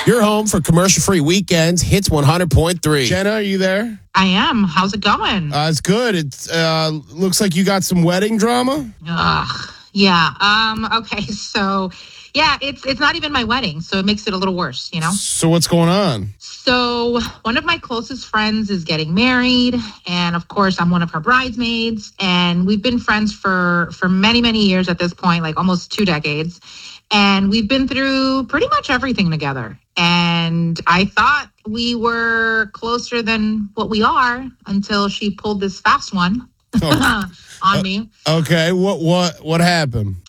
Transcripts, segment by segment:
You're home for commercial-free weekends. Hits 100.3. Jenna, are you there? I am. How's it going? It's good. It looks like you got some wedding drama. Ugh. Yeah. Okay. So, yeah, it's not even my wedding, so it makes it a little worse, you know? So what's going on? So one of my closest friends is getting married, and of course I'm one of her bridesmaids, and we've been friends for many, many years at this point, like almost 2 decades. And we've been through pretty much everything together. And I thought we were closer than what we are until she pulled this fast one on me. Okay, what happened?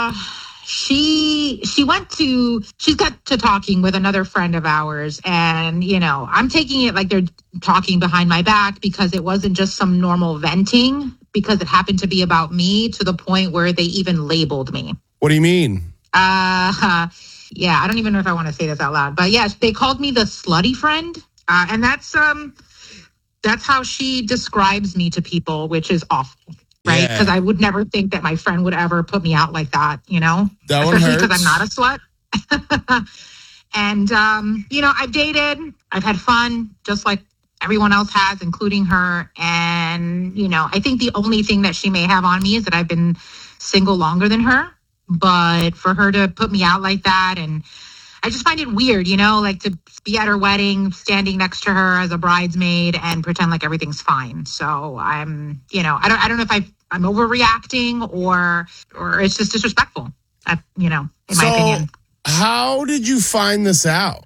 She got to talking with another friend of ours, and I'm taking it like they're talking behind my back, because it wasn't just some normal venting, because it happened to be about me, to the point where they even labeled me. What do you mean? Yeah, I don't even know if I want to say this out loud, but yes, they called me the slutty friend. And that's how she describes me to people, which is awful, right? Because I would never think that my friend would ever put me out like that, That one especially hurts. because I'm not a slut. And, I've dated, I've had fun, just like everyone else has, including her. And, I think the only thing that she may have on me is that I've been single longer than her. But for her to put me out like that, and I just find it weird, like to be at her wedding, standing next to her as a bridesmaid and pretend like everything's fine. So I'm, I don't know if I'm overreacting or it's just disrespectful, in my opinion. How did you find this out?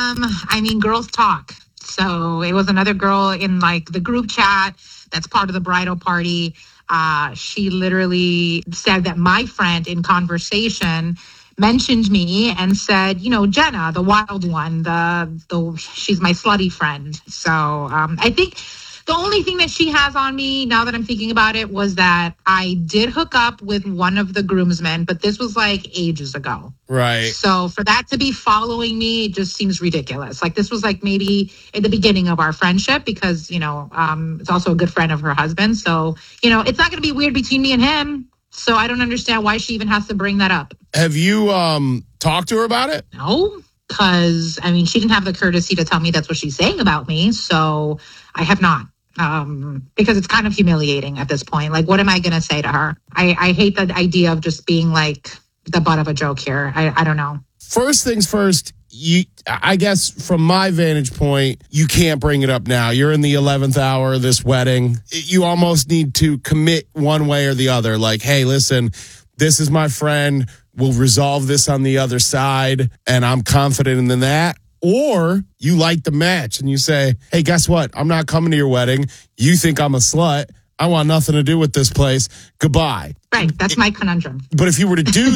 Girls talk. So it was another girl in like the group chat that's part of the bridal party. She literally said that my friend in conversation mentioned me and said, Jenna, the wild one, she's my slutty friend. So I think the only thing that she has on me, now that I'm thinking about it, was that I did hook up with one of the groomsmen, but this was like ages ago. Right. So for that to be following me, it just seems ridiculous. Like this was like maybe at the beginning of our friendship, because, it's also a good friend of her husband. So, it's not going to be weird between me and him. So I don't understand why she even has to bring that up. Have you talked to her about it? No, because, she didn't have the courtesy to tell me that's what she's saying about me. So I have not. Because it's kind of humiliating at this point. Like, what am I going to say to her? I hate the idea of just being like the butt of a joke here. I don't know. First things first, I guess from my vantage point, you can't bring it up now. You're in the 11th hour of this wedding. You almost need to commit one way or the other. Like, hey, listen, this is my friend. We'll resolve this on the other side, and I'm confident in that. Or you light the match and you say, hey, guess what? I'm not coming to your wedding. You think I'm a slut. I want nothing to do with this place. Goodbye. Right. That's my conundrum. But if you were to do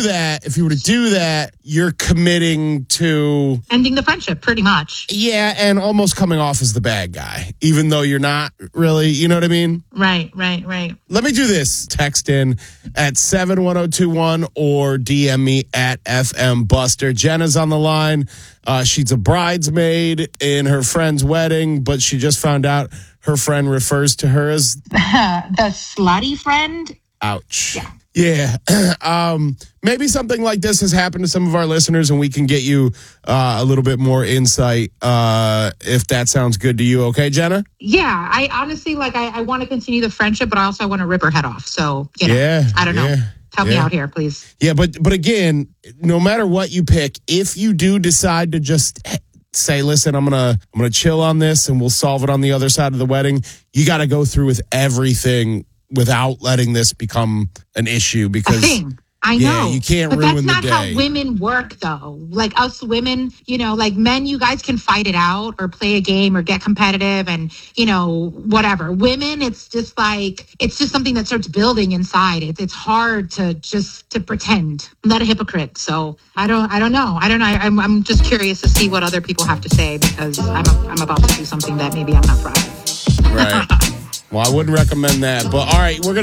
that, you're committing to ending the friendship pretty much. Yeah. And almost coming off as the bad guy, even though you're not really, you know what I mean? Right. Let me do this. Text in at 71021 or DM me at FM Buster. Jenna's on the line. She's a bridesmaid in her friend's wedding, but she just found out her friend refers to her as the slutty friend. Ouch. Yeah. Maybe something like this has happened to some of our listeners, and we can get you a little bit more insight if that sounds good to you. Okay, Jenna? Yeah. I honestly, I want to continue the friendship, but also I want to rip her head off. So, I don't know. Help me out here, please. Yeah, but again, no matter what you pick, if you do decide to just say, listen, I'm gonna chill on this and we'll solve it on the other side of the wedding, you got to go through with everything without letting this become an issue, because I know. You can't but ruin the day. That's not how women work, though. Like us women, like men, you guys can fight it out or play a game or get competitive and, whatever. Women, it's just something that starts building inside. It's hard to pretend. I'm not a hypocrite. So I don't know. I'm just curious to see what other people have to say, because I'm about to do something that maybe I'm not proud of. Right. Well, I wouldn't recommend that. But all right, we're going to